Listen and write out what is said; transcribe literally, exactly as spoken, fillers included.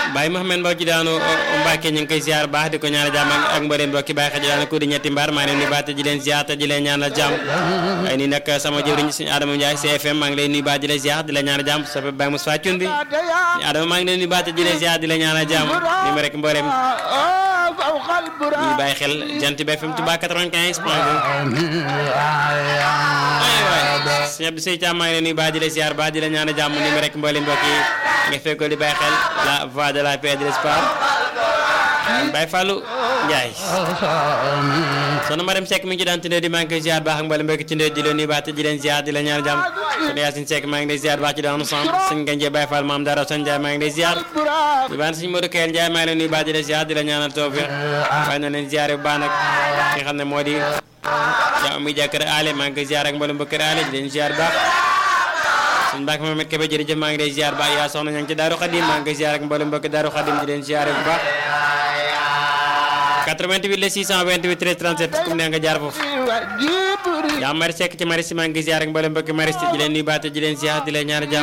Baye Mouhamed Mbow ci daanu Mbacke ñu ngi koy ziar baax di ko ñaanal jàmm ak mbooleem mbokki Baye xaj daanu ko di ñetti mbaar maa ngi leen nuyu baax te di leen ziar te di leen ñaanal jàmm ay nii nag sama jëwriñ suñu Adama Ndiaye C F M maa ngi lay nuyu baax di la ziar di la ñaanal jàmm soppe Baye Moussa Thioune bi Adama maa ngi leen nuyu baax te di la ziar di la ñaanal jàmm ni ma rek mbooleem ñu bàyyi xel Jant bi F M Touba quatre-vingt-quinze point deux sëñ Abdou Sey Thiam maa ngi leen nuyu baax di la ziar baax di la ñaanal jàmm ni ma rek mbooleem mbokk yi nga fekkoo di bàyyi xel la voix de la paix et de l'espoir Baye Fallou Ndiaye soxna Marème Seck mi ngi ci daan tindee di maa ngi koy ziar baax ak mbooleem mbokk tindee di leen nuyu baax te di leen ziar di la ñaanal jàmm soxna Yacine Seck maa ngi lay ziar baax ci daanu sam sëñ Ganjee Baye Fall maam Dara Sane Ndiaye maa ngi lay ziar di baan sëñ Modou Kayel Ndiaye maa ngi lay nuyu baax di la ziar di la ñaanal tawfiq waaye na leen ziar bu baax nag ki nga xam ne moo di yaa ami jàkkër ale maa ngi koy ziar ak mbooleem mbokk ale di leen ziar baax sëñ Mbacke Mohamed Kébé jërëjëf maa ngi lay ziar baax yaa soxna ña ngi ci Daaru Xadim maa ngi koy ziar ak mbooleem mbokk Daaru Xadim di leen ziar bu baax quatre-vingt-huit le six cent vingt-huit treize trente-sept comme ne nga jaar foofu yaa mari sekk ci mari si maa ngi ziar ak mbooleem mbokk mari di leen nuyu baax di leen ziar di leen ñaanal jàmm